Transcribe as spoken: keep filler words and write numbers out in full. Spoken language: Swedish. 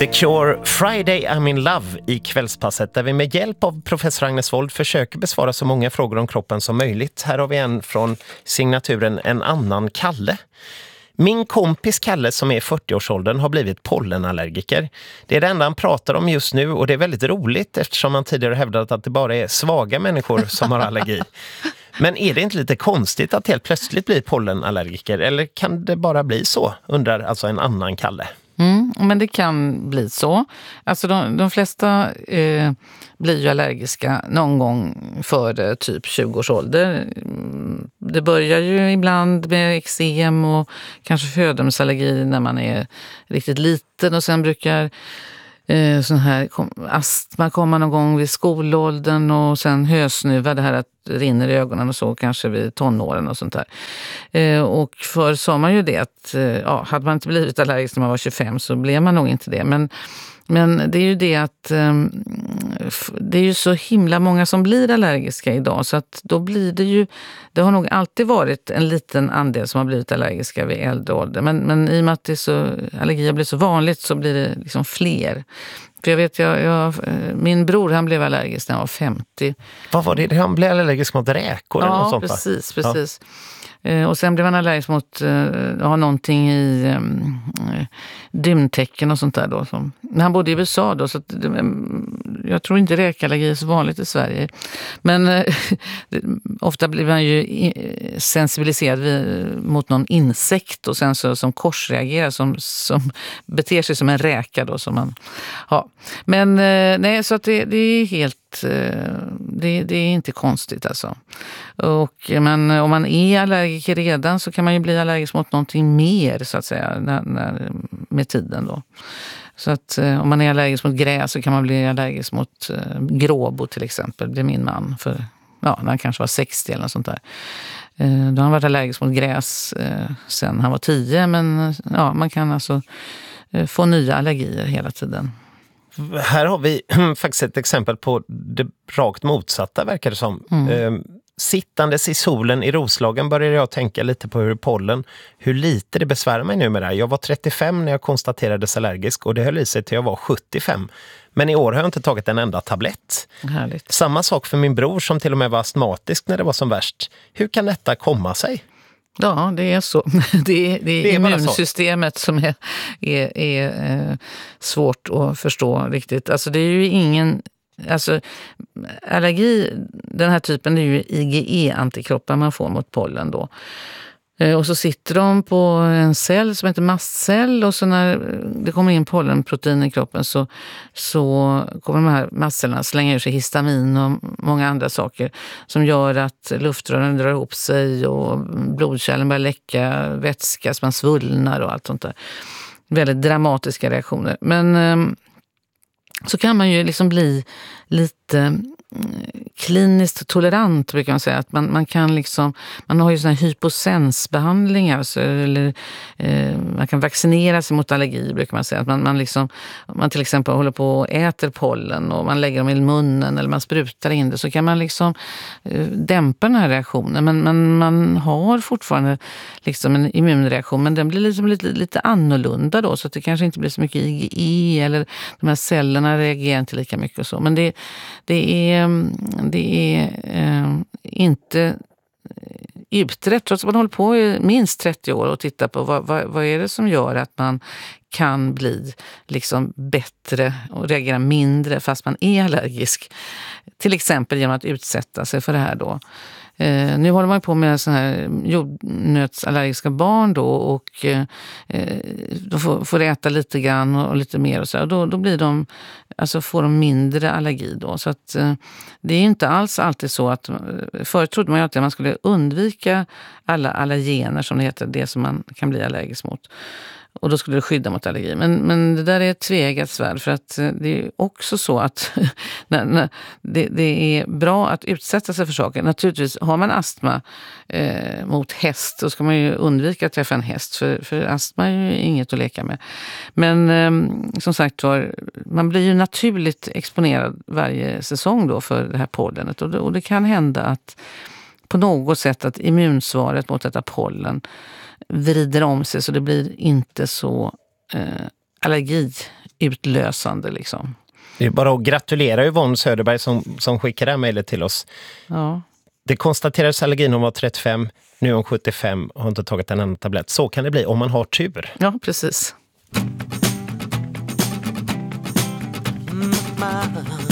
The Cure, Friday I'm in Love i kvällspasset där vi med hjälp av professor Agnes Wold försöker besvara så många frågor om kroppen som möjligt. Här har vi en från signaturen En annan Kalle. Min kompis Kalle som är i fyrtioårsåldern har blivit pollenallergiker. Det är det enda han pratar om just nu och det är väldigt roligt eftersom han tidigare hävdat att det bara är svaga människor som har allergi. Men är det inte lite konstigt att helt plötsligt bli pollenallergiker eller kan det bara bli så, undrar alltså En annan Kalle. Mm, men det kan bli så. Alltså de, de flesta eh, blir ju allergiska någon gång före typ tjugo års ålder. Det börjar ju ibland med eksem och kanske födomsallergi när man är riktigt liten och sen brukar eh, sån här astma komma någon gång vid skolåldern och sen hösnuva, det här att det rinner i ögonen och så kanske vid tonåren och sånt där. Eh, och för sa man ju det att eh, ja, hade man inte blivit allergisk när man var tjugofem så blev man nog inte det. Men, men det är ju det att eh, det är ju så himla många som blir allergiska idag så att då blir det ju, det har nog alltid varit en liten andel som har blivit allergiska vid äldre ålder. Men, men i och med att det är så, allergier blir så vanligt så blir det liksom fler. För jag vet, jag, jag, min bror han blev allergisk när han var femtio. Vad var det? Han blev allergisk mot räkor? Ja, eller något sånt, precis, precis. Ja. Och sen blev han allergisk mot ja, någonting i um, dymtecken och sånt där då. Som, när han bodde i U S A då, så att, jag tror inte räkallergi är så vanligt i Sverige. Men ofta blir han ju sensibiliserad vid, mot någon insekt och sen så som korsreagerar, som, som beter sig som en räka då. Som man, ja. Men nej, så att det, det är helt Det, det är inte konstigt alltså. Och, men om man är allergiker redan så kan man ju bli allergisk mot någonting mer så att säga när, när, med tiden då. Så att om man är allergisk mot gräs så kan man bli allergisk mot eh, gråbo till exempel. Det är min man för, ja, när han kanske var sextio eller något sånt där. Eh, då har han varit allergisk mot gräs eh, sen han var tio, men ja, man kan alltså eh, få nya allergier hela tiden. Här har vi faktiskt ett exempel på det rakt motsatta verkar det som. Mm. Eh, sittandes i solen i Roslagen började jag tänka lite på hur pollen, hur lite det besvärar mig nu med det här. Jag var trettiofem när jag konstaterades allergisk och det höll i sig till jag var sjuttiofem. Men i år har jag inte tagit en enda tablett. Härligt. Samma sak för min bror som till och med var astmatisk när det var som värst. Hur kan detta komma sig? Ja, det är så. Det är, det är, det är immunsystemet som är, är, är eh, svårt att förstå riktigt. Alltså det är ju ingen... Alltså allergi, den här typen, det är ju I G E-antikroppar man får mot pollen då. Och så sitter de på en cell som heter mastcell och så när det kommer in pollenprotein i kroppen så, så kommer de här mastcellerna slänga ur sig histamin och många andra saker som gör att luftrören drar ihop sig och blodkärlen börjar läcka vätska så man svullnar och allt sånt där. Väldigt dramatiska reaktioner. Men så kan man ju liksom bli lite kliniskt tolerant brukar man säga, att man, man kan liksom, man har ju såna här hyposensbehandlingar så, eller eh, man kan vaccinera sig mot allergi brukar man säga, att man, man liksom, man till exempel håller på och äter pollen och man lägger dem i munnen eller man sprutar in det så kan man liksom eh, dämpa den här reaktionen, men, men man har fortfarande liksom en immunreaktion, men den blir liksom lite, lite annorlunda då, så att det kanske inte blir så mycket I G E eller de här cellerna reagerar inte lika mycket och så, men det, det är det är eh, inte utrett, trots att man håller på i minst trettio år och tittar på vad, vad, vad är det som gör att man kan bli liksom bättre och reagera mindre fast man är allergisk. Till exempel genom att utsätta sig för det här då. Eh, nu håller man på med såna här jordnötsallergiska barn då och eh, de får, får äta lite grann och, och lite mer och så och då, då blir de, alltså får de mindre allergi då, så att eh, det är inte alls alltid så att förut trodde man ju alltid att man skulle undvika alla allergener som det heter, det som man kan bli allergisk mot. Och då skulle det skydda mot allergi. Men, men det där är ett tveeggat svärd för att det är också så att när, när, det, det är bra att utsätta sig för saker. Naturligtvis har man astma eh, mot häst så ska man ju undvika att träffa en häst för, för astma är ju inget att leka med. Men eh, som sagt var, man blir ju naturligt exponerad varje säsong då för det här pollenet och det, och det kan hända att på något sätt att immunsvaret mot detta pollen vrider om sig så det blir inte så eh, allergi utlösande liksom. Det är bara att gratulera Yvonne Söderberg som, som skickar det här mejlet till oss. Ja. Det konstaterades allergin om var trettiofem, nu är hon sjuttiofem och har inte tagit en annan tablett. Så kan det bli om man har tur. Ja, precis. Mm-hmm.